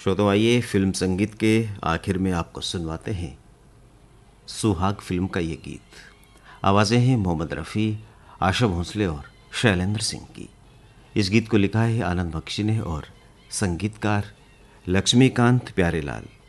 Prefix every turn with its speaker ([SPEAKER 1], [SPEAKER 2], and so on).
[SPEAKER 1] श्रोतो आइए फिल्म संगीत के आखिर में आपको सुनवाते हैं सुहाग फिल्म का ये गीत। आवाज़ें हैं मोहम्मद रफ़ी, आशा भोंसले और शैलेंद्र सिंह की। इस गीत को लिखा है आनंद बख्शी ने और संगीतकार लक्ष्मीकांत प्यारेलाल।